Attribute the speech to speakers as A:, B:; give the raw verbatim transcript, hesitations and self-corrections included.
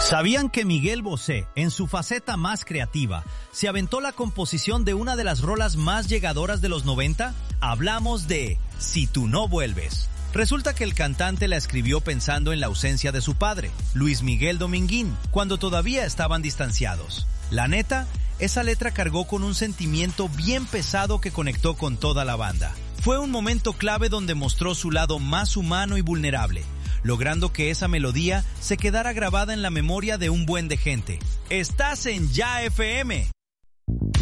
A: ¿Sabían que Miguel Bosé, en su faceta más creativa, se aventó la composición de una de las rolas más llegadoras de los noventa? Hablamos de Si tú no vuelves. Resulta que el cantante la escribió pensando en la ausencia de su padre, Luis Miguel Dominguín, cuando todavía estaban distanciados. La neta, esa letra cargó con un sentimiento bien pesado que conectó con toda la banda. Fue un momento clave donde mostró su lado más humano y vulnerable, logrando que esa melodía se quedara grabada en la memoria de un buen de gente. Estás en Ya F M.